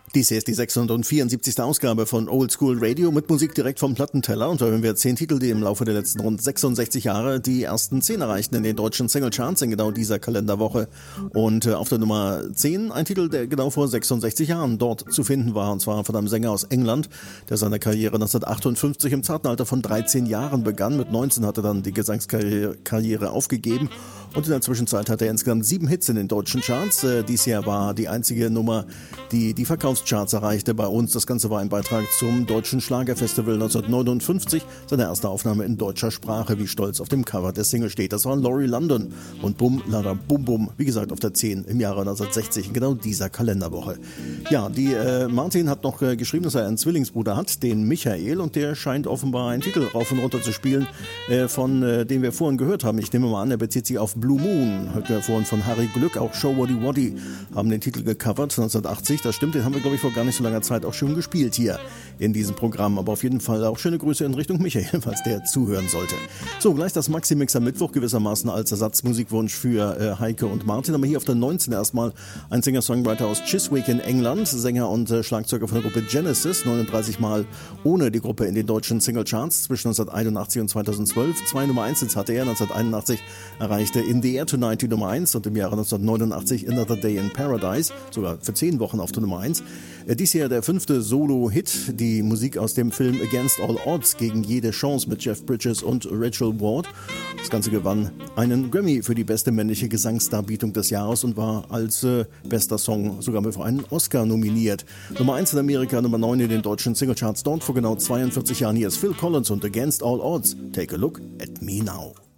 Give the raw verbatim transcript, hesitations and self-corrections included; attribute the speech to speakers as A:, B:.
A: Dies hier ist die sechshundertvierundsiebzigste Ausgabe von Old School Radio mit Musik direkt vom Plattenteller. Und da hören wir zehn Titel, die im Laufe der letzten rund sechsundsechzig Jahre die ersten zehn erreichten in den deutschen Singlecharts in genau dieser Kalenderwoche. Und äh, auf der Nummer zehn ein Titel, der genau vor sechsundsechzig Jahren dort zu finden war. Und zwar von einem Sänger aus England, der seine Karriere neunzehnhundertachtundfünfzig im zarten Alter von dreizehn Jahren begann. Mit neunzehn hat er dann die Gesangskarriere Karriere aufgegeben. Und in der Zwischenzeit hat er insgesamt sieben Hits in den deutschen Charts. Äh, dies Jahr war die einzige Nummer, die die Verkaufscharts erreichte bei uns. Das Ganze war ein Beitrag zum Deutschen Schlagerfestival neunzehnhundertneunundfünfzig. Seine erste Aufnahme in deutscher Sprache, wie stolz auf dem Cover der Single steht. Das war Laurie London und Bum, Lada, Bum, Bum. Wie gesagt, auf der zehn im Jahre neunzehnhundertsechzig, in genau dieser Kalenderwoche. Ja, die äh, Martin hat noch äh, geschrieben, dass er einen Zwillingsbruder hat, den Michael. Und der scheint offenbar einen Titel rauf und runter zu spielen, äh, von äh, dem wir vorhin gehört haben. Ich nehme mal an, er bezieht sich auf Blue Moon. Hörten wir vorhin von Harry Glück, auch Show Waddy Waddy haben den Titel gecovert, neunzehnhundertachtzig. Das stimmt, den haben wir, glaube ich, vor gar nicht so langer Zeit auch schon gespielt hier in diesem Programm. Aber auf jeden Fall auch schöne Grüße in Richtung Michael, falls der zuhören sollte. So, gleich das Maxi-Mix am Mittwoch, gewissermaßen als Ersatzmusikwunsch für äh, Heike und Martin. Aber hier auf der neunzehn erstmal ein Singer-Songwriter aus Chiswick in England, Sänger und äh, Schlagzeuger von der Gruppe Genesis, neununddreißig Mal ohne die Gruppe in den deutschen Singlecharts zwischen neunzehnhunderteinundachtzig und zweitausendzwölf. Zwei Nummer eins Hits hatte er. neunzehnhunderteinundachtzig erreichte In the Air Tonight die Nummer eins und im Jahre neunzehnhundertneunundachtzig Another Day in Paradise, sogar für zehn Wochen auf der Nummer eins. Äh, dies hier der fünfte Solo-Hit, die Musik aus dem Film Against All Odds, gegen jede Chance mit Jeff Bridges und Rachel Ward. Das Ganze gewann einen Grammy für die beste männliche Gesangsdarbietung des Jahres und war als äh, bester Song sogar für einen Oscar nominiert. Nummer eins in Amerika, Nummer neun in den deutschen Singlecharts dort vor genau zweiundvierzig Jahren. Hier ist Phil Collins und Against All Odds. Take a look at me now.